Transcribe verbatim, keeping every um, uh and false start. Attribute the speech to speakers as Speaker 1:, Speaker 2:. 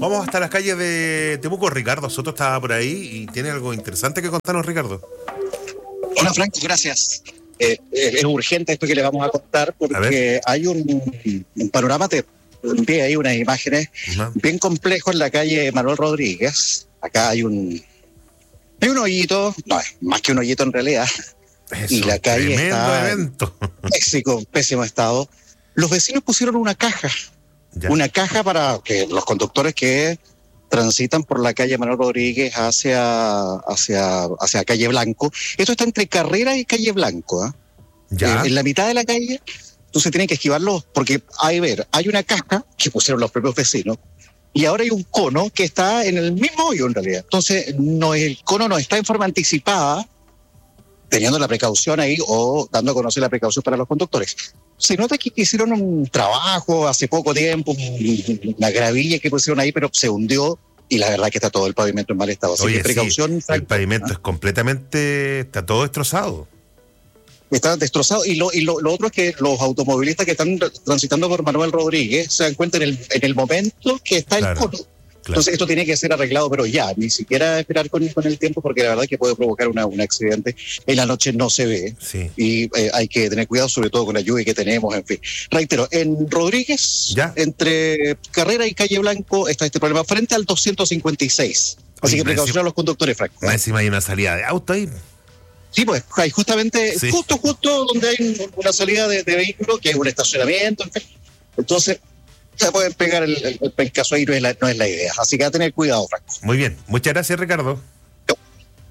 Speaker 1: Vamos hasta las calles de Temuco. Ricardo Soto estaba por ahí y tiene algo interesante que contarnos, Ricardo.
Speaker 2: Hola, Franco, gracias. Eh, es urgente esto que le vamos a contar porque hay un, un panorama, te envié ahí unas imágenes uh-huh. bien complejo en la calle Manuel Rodríguez. Acá hay un hay un hoyito, no, es más que un hoyito en realidad.
Speaker 1: Eso,
Speaker 2: y la calle está
Speaker 1: evento.
Speaker 2: en pésimo, pésimo estado. Los vecinos pusieron una caja, ya. una caja para que los conductores que transitan por la calle Manuel Rodríguez hacia, hacia, hacia calle Blanco. Esto está entre Carrera y calle Blanco, ¿eh?
Speaker 1: Ya.
Speaker 2: Eh, en la mitad de la calle, entonces tienen que esquivarlo, porque hay, ver, hay una caja que pusieron los propios vecinos, y ahora hay un cono que está en el mismo hoyo en realidad. Entonces, no, el cono no está en forma anticipada, teniendo la precaución ahí o dando a conocer la precaución para los conductores. Se nota que hicieron un trabajo hace poco tiempo, una gravilla que pusieron ahí, pero se hundió y la verdad que está todo el pavimento en mal estado. Así
Speaker 1: Oye,
Speaker 2: que precaución.
Speaker 1: Sí, el pavimento ¿ah? es completamente, está todo destrozado.
Speaker 2: Está destrozado y, lo, y lo, lo otro es que los automovilistas que están transitando por Manuel Rodríguez se dan cuenta en el, en el momento que está claro. el cono. Claro. Entonces esto tiene que ser arreglado, pero ya, ni siquiera esperar con, con el tiempo, porque la verdad es que puede provocar una, un accidente. En la noche no se ve
Speaker 1: sí.
Speaker 2: y eh, hay que tener cuidado, sobre todo con la lluvia que tenemos, en fin. Reitero, en Rodríguez, ¿ya? Entre Carrera y Calle Blanco está este problema, frente al doscientos cincuenta y seis. Así Oye, que precaución a los conductores, Franco.
Speaker 1: Más encima hay una salida de auto ahí.
Speaker 2: Sí, pues hay justamente, sí. justo, justo donde hay una salida de, de vehículo, que hay un estacionamiento, en fin. Entonces, se pueden pegar el, el, el pencazo ahí, no es, la, no es la idea. Así que a tener cuidado, Franco.
Speaker 1: Muy bien. Muchas gracias, Ricardo.